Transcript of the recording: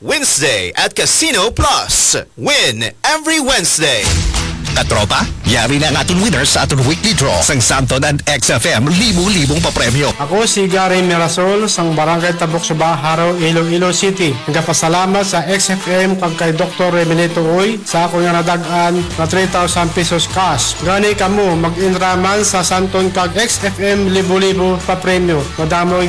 Wednesday at Casino Plus. Win every Wednesday. Katropa, yari na ang aton winners sa aton weekly draw sang Santon and XFM libo-libong papremyo. Ako si Gary Mirasol sang Barangay Tabok Suba, Haro, Iloilo City. Nagpasalamat sa XFM kag kay Dr. Reminito Uy sa ako nga nadagan na 3,000 pesos cash. Gani kamo mag-inraman sa Santon kag XFM libo-libo papremyo. Madamo